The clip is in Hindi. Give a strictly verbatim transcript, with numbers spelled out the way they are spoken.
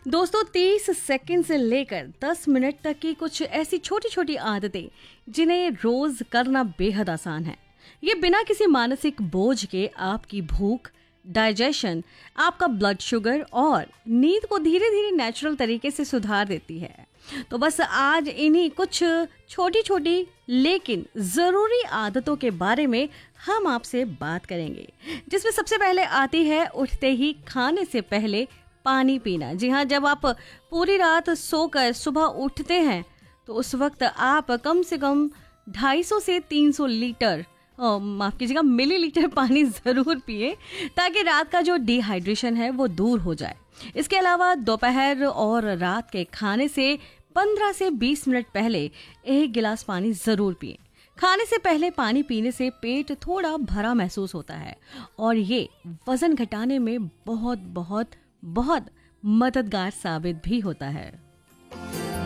दोस्तों, तीस सेकंड से लेकर दस मिनट तक की कुछ ऐसी छोटी छोटी आदतें जिन्हें रोज करना बेहद आसान है। ये बिना किसी मानसिक बोझ के आपकी भूख, डाइजेशन, आपका ब्लड शुगर और नींद को धीरे धीरे नेचुरल तरीके से सुधार देती है। तो बस आज इन्हीं कुछ छोटी छोटी लेकिन ज़रूरी आदतों के बारे में हम आपसे बात करेंगे, जिसमें सबसे पहले आती है उठते ही खाने से पहले पानी पीना। जी हाँ, जब आप पूरी रात सोकर सुबह उठते हैं तो उस वक्त आप कम से कम दो सौ पचास से तीन सौ लीटर माफ़ कीजिएगा मिलीलीटर पानी ज़रूर पिए, ताकि रात का जो डिहाइड्रेशन है वो दूर हो जाए। इसके अलावा दोपहर और रात के खाने से पंद्रह से बीस मिनट पहले एक गिलास पानी ज़रूर पिए। खाने से पहले पानी पीने से पेट थोड़ा भरा महसूस होता है और ये वज़न घटाने में बहुत बहुत बहुत मददगार साबित भी होता है।